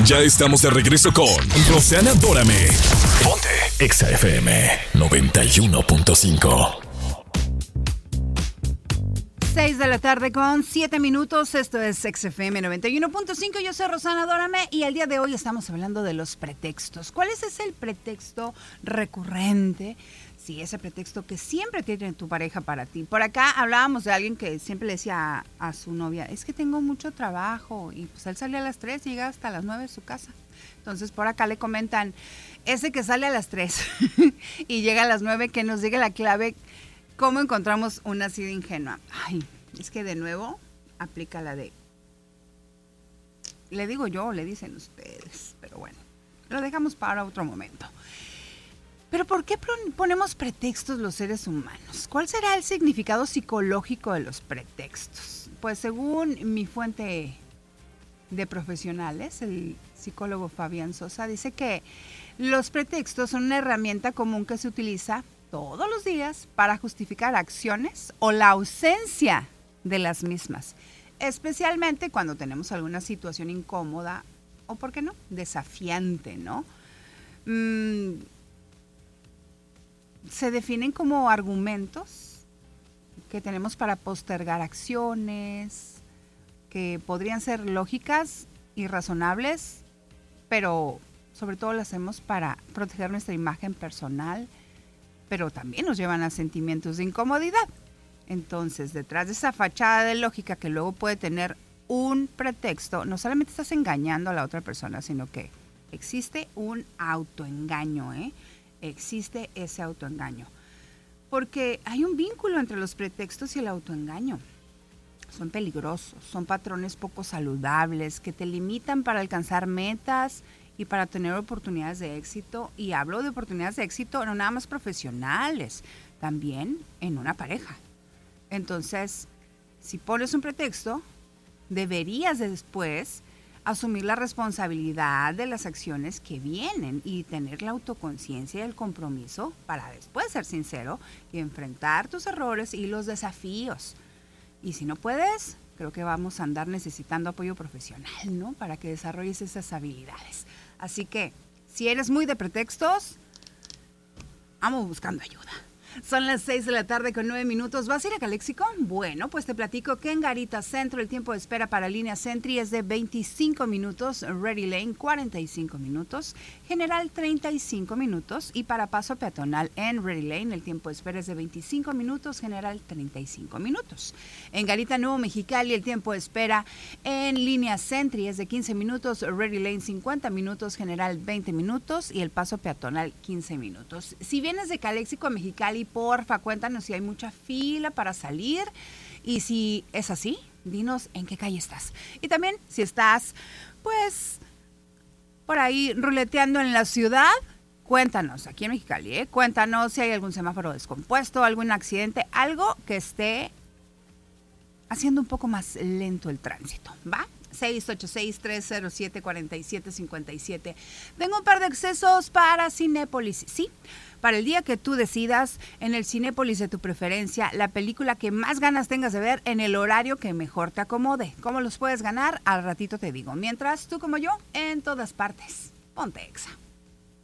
Ya estamos de regreso con Roxana Dórame. Ponte Exa FM 91.5. 6 de la tarde con 7 minutos. Esto es XFM 91.5. Yo soy Roxana Dórame y el día de hoy estamos hablando de los pretextos. ¿Cuál es ese pretexto recurrente? Sí, ese pretexto que siempre tiene tu pareja para ti. Por acá hablábamos de alguien que siempre le decía a su novia, es que tengo mucho trabajo, y pues él sale a las 3 y llega hasta las 9 de su casa. Entonces por acá le comentan, ese que sale a las 3 y llega a las 9, que nos diga la clave, ¿cómo encontramos una así de ingenua? Ay, es que de nuevo aplica la de, le digo yo, le dicen ustedes, pero bueno, lo dejamos para otro momento. Pero ¿por qué ponemos pretextos los seres humanos? ¿Cuál será el significado psicológico de los pretextos? Pues según mi fuente de profesionales, el psicólogo Fabián Sosa, dice que los pretextos son una herramienta común que se utiliza todos los días para justificar acciones o la ausencia de las mismas, especialmente cuando tenemos alguna situación incómoda o, ¿por qué no?, desafiante, ¿no? Se definen como argumentos que tenemos para postergar acciones que podrían ser lógicas y razonables, pero sobre todo las hacemos para proteger nuestra imagen personal, pero también nos llevan a sentimientos de incomodidad. Entonces, detrás de esa fachada de lógica que luego puede tener un pretexto, no solamente estás engañando a la otra persona, sino que existe un autoengaño, Existe ese autoengaño. Porque hay un vínculo entre los pretextos y el autoengaño. Son peligrosos, son patrones poco saludables que te limitan para alcanzar metas y para tener oportunidades de éxito. Y hablo de oportunidades de éxito no nada más profesionales, también en una pareja. Entonces, si pones un pretexto, deberías después asumir la responsabilidad de las acciones que vienen y tener la autoconciencia y el compromiso para después ser sincero y enfrentar tus errores y los desafíos. Y si no puedes, creo que vamos a andar necesitando apoyo profesional, ¿no?, para que desarrolles esas habilidades. Así que, si eres muy de pretextos, vamos buscando ayuda. Son las 6 de la tarde con 9 minutos. ¿Vas a ir a Caléxico? Bueno, pues te platico que en Garita Centro el tiempo de espera para línea Sentry es de 25 minutos, Ready Lane 45 minutos, General 35 minutos y para paso peatonal en Ready Lane el tiempo de espera es de 25 minutos, General 35 minutos. En Garita Nuevo Mexicali el tiempo de espera en línea Sentry es de 15 minutos, Ready Lane 50 minutos, General 20 minutos y el paso peatonal 15 minutos. Si vienes de Caléxico a Mexicali, porfa, cuéntanos si hay mucha fila para salir y si es así, dinos en qué calle estás. Y también si estás, pues, por ahí ruleteando en la ciudad, cuéntanos, aquí en Mexicali, cuéntanos si hay algún semáforo descompuesto, algún accidente, algo que esté haciendo un poco más lento el tránsito, ¿va? 686-307-4757. Tengo un par de accesos para Cinépolis, sí, para el día que tú decidas en el Cinépolis de tu preferencia, la película que más ganas tengas de ver en el horario que mejor te acomode. ¿Cómo los puedes ganar? Al ratito te digo. Mientras, tú como yo, en todas partes. Ponte Exa.